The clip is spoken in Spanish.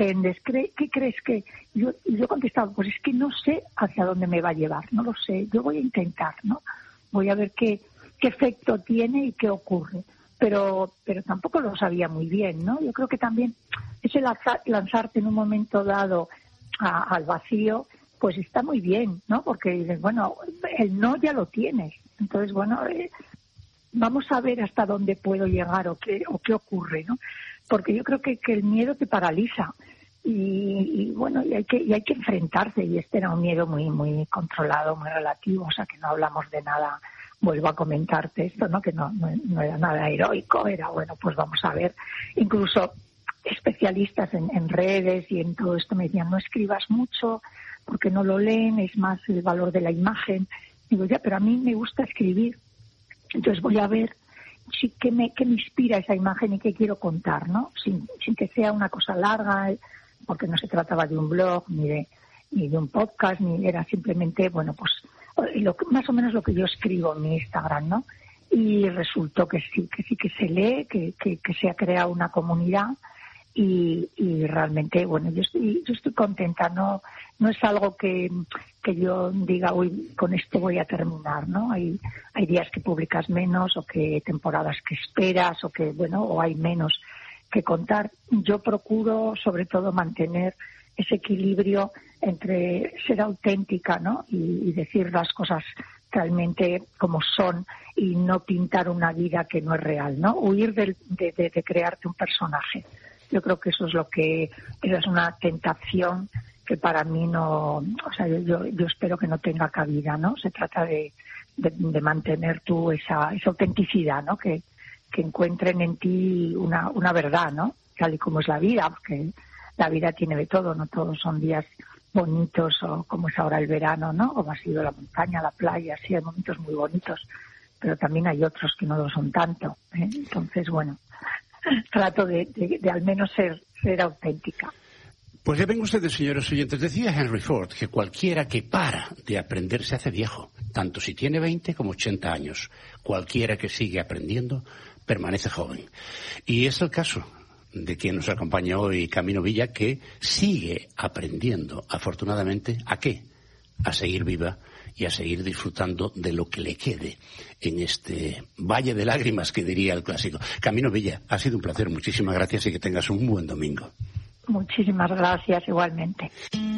aprendes? ¿Qué crees que...? Yo he contestado, pues es que no sé hacia dónde me va a llevar, no lo sé. Yo voy a intentar, ¿no? Voy a ver qué efecto tiene y qué ocurre. Pero tampoco lo sabía muy bien, ¿no? Yo creo que también ese lanzarte en un momento dado al vacío, pues está muy bien, ¿no? Porque dices, bueno, el no ya lo tienes. Entonces, bueno, vamos a ver hasta dónde puedo llegar o qué ocurre, ¿no? Porque yo creo que el miedo te paraliza y bueno, y hay que enfrentarse, y este era un miedo muy, muy controlado, muy relativo, o sea que no hablamos de nada. Vuelvo a comentarte esto, ¿no? Que no era nada heroico, era, bueno, pues vamos a ver. Incluso especialistas en redes y en todo esto me decían, no escribas mucho porque no lo leen, es más el valor de la imagen. Digo, ya, pero a mí me gusta escribir. Entonces voy a ver qué me inspira esa imagen y qué quiero contar, ¿no? Sin que sea una cosa larga, porque no se trataba de un blog ni de un podcast, ni era simplemente, bueno, pues más o menos lo que yo escribo en mi Instagram, ¿no? Y resultó que sí que se lee, que se ha creado una comunidad y realmente, bueno, yo estoy contenta, no es algo que yo diga, uy, con esto voy a terminar, ¿no? Hay días que publicas menos o que temporadas que esperas o que, bueno, o hay menos que contar. Yo procuro sobre todo mantener ese equilibrio entre ser auténtica, ¿no? Y decir las cosas realmente como son y no pintar una vida que no es real, ¿no? Huir de crearte un personaje. Yo creo que eso es una tentación que para mí no, o sea, yo espero que no tenga cabida, ¿no? Se trata de mantener tú esa autenticidad, ¿no? Que encuentren en ti una verdad, ¿no? Tal y como es la vida, porque la vida tiene de todo, no todos son días bonitos o como es ahora el verano, ¿no? Como ha sido la montaña, la playa, sí, hay momentos muy bonitos, pero también hay otros que no lo son tanto, ¿eh? Entonces, bueno, trato de al menos ser auténtica. Pues ya ven ustedes, señores oyentes, decía Henry Ford que cualquiera que para de aprender se hace viejo, tanto si tiene 20 como 80 años. Cualquiera que sigue aprendiendo permanece joven. Y es el caso de quien nos acompaña hoy, Camino Villa, que sigue aprendiendo, afortunadamente, ¿a qué? A seguir viva y a seguir disfrutando de lo que le quede en este valle de lágrimas, que diría el clásico. Camino Villa, ha sido un placer, muchísimas gracias y que tengas un buen domingo. Muchísimas gracias, igualmente.